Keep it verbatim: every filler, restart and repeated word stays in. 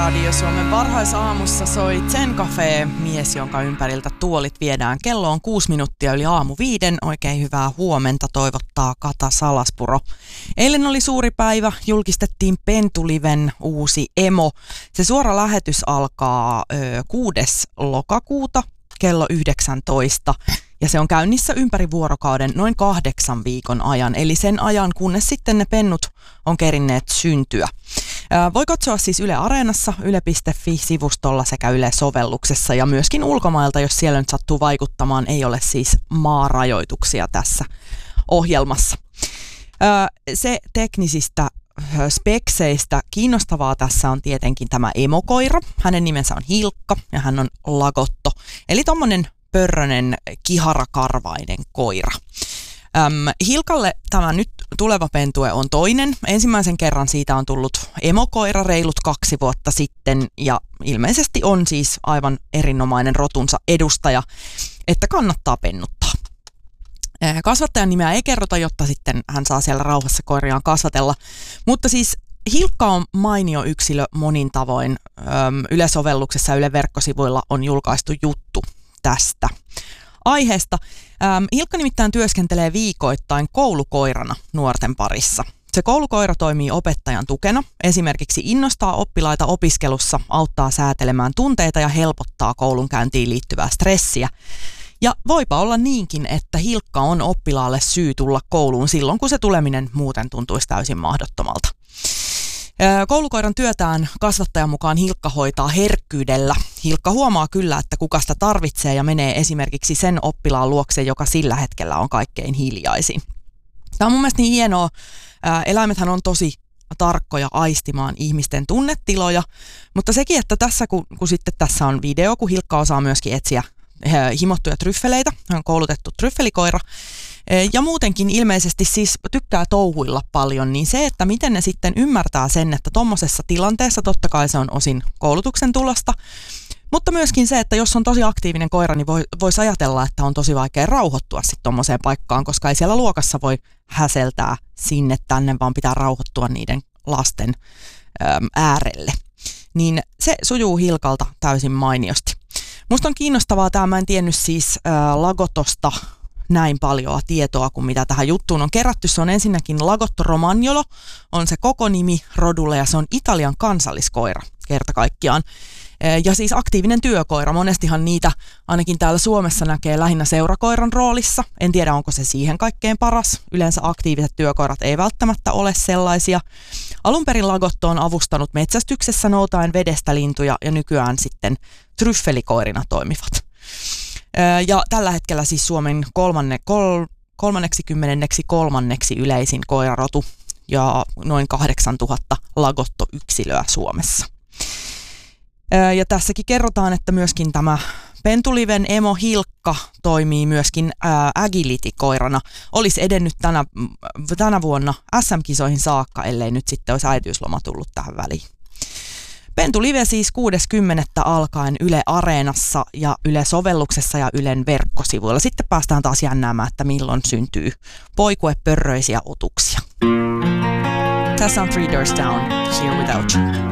Radio Suomen varhaisaamussa soi Zen Cafe, mies, jonka ympäriltä tuolit viedään. Kello on kuusi minuuttia yli aamu viiden. Oikein hyvää huomenta toivottaa Kata Salaspuro. Eilen oli suuri päivä, julkistettiin Pentuliven uusi emo. Se suora lähetys alkaa ö, kuudes lokakuuta kello yhdeksäntoista. Ja se on käynnissä ympäri vuorokauden noin kahdeksan viikon ajan, eli sen ajan, kunnes sitten ne pennut on kerinneet syntyä. Ää, voi katsoa siis Yle Areenassa, yle piste fi-sivustolla sekä Yle-sovelluksessa ja myöskin ulkomailta, jos siellä nyt sattuu vaikuttamaan, ei ole siis maarajoituksia tässä ohjelmassa. Ää, se teknisistä spekseistä kiinnostavaa tässä on tietenkin tämä emokoira. Hänen nimensä on Hilkka ja hän on lagotto, eli tommonen pörrönen kiharakarvainen koira. Öm, Hilkalle tämä nyt tuleva pentue on toinen. Ensimmäisen kerran siitä on tullut emokoira reilut kaksi vuotta sitten ja ilmeisesti on siis aivan erinomainen rotunsa edustaja, että kannattaa pennuttaa. Kasvattajan nimeä ei kerrota, jotta sitten hän saa siellä rauhassa koiriaan kasvatella, mutta siis Hilkka on mainio yksilö monin tavoin. Öm, Yle-sovelluksessa ja Yle verkkosivuilla on julkaistu juttu tästä aiheesta. Ähm, Hilkka nimittäin työskentelee viikoittain koulukoirana nuorten parissa. Se koulukoira toimii opettajan tukena, esimerkiksi innostaa oppilaita opiskelussa, auttaa säätelemään tunteita ja helpottaa koulunkäyntiin liittyvää stressiä. Ja voipa olla niinkin, että Hilkka on oppilaalle syy tulla kouluun silloin, kun se tuleminen muuten tuntuisi täysin mahdottomalta. Koulukoiran työtään kasvattajan mukaan Hilkka hoitaa herkkyydellä. Hilkka huomaa kyllä, että kuka sitä tarvitsee ja menee esimerkiksi sen oppilaan luokse, joka sillä hetkellä on kaikkein hiljaisin. Tämä on mun mielestä niin hienoa. Eläimethän on tosi tarkkoja aistimaan ihmisten tunnetiloja, mutta sekin, että tässä kun, kun sitten tässä on video, kun Hilkka osaa myöskin etsiä himottuja tryffeleitä, hän on koulutettu tryffelikoira, ja muutenkin ilmeisesti siis tykkää touhuilla paljon, niin se, että miten ne sitten ymmärtää sen, että tommosessa tilanteessa totta kai se on osin koulutuksen tulosta, mutta myöskin se, että jos on tosi aktiivinen koira, niin voi, voisi ajatella, että on tosi vaikea rauhoittua sitten tommoseen paikkaan, koska ei siellä luokassa voi häseltää sinne tänne, vaan pitää rauhoittua niiden lasten äm, äärelle. Niin se sujuu Hilkalta täysin mainiosti. Musta on kiinnostavaa tämä, mä en tiennyt siis ää, lagotosta näin paljon tietoa kuin mitä tähän juttuun on kerätty. Se on ensinnäkin Lagotto romagnolo, on se koko nimi rodulle ja se on Italian kansalliskoira kerta kaikkiaan. Ja siis aktiivinen työkoira. Monestihan niitä ainakin täällä Suomessa näkee lähinnä seurakoiran roolissa. En tiedä, onko se siihen kaikkein paras. Yleensä aktiiviset työkoirat ei välttämättä ole sellaisia. Alun perin Lagotto on avustanut metsästyksessä noutaen vedestä lintuja ja nykyään sitten tryffelikoirina toimivat. Ja tällä hetkellä siis Suomen kolmanne, kol, kolmanneksi kymmenenneksi kolmanneksi yleisin koirarotu ja noin kahdeksantuhatta Lagotto-yksilöä Suomessa. Ja tässäkin kerrotaan, että myöskin tämä Pentuliven emo Hilkka toimii myöskin agility-koirana. Olisi edennyt tänä, tänä vuonna äs äm-kisoihin saakka, ellei nyt sitten olisi äitiysloma tullut tähän väliin. Pentulive siis kuudes kymmenettä alkaen Yle Areenassa ja Yle-sovelluksessa ja Ylen verkkosivuilla. Sitten päästään taas jännäämään, että milloin syntyy poikuepörröisiä otuksia. Tässä on Three Doors Down, Here Without You.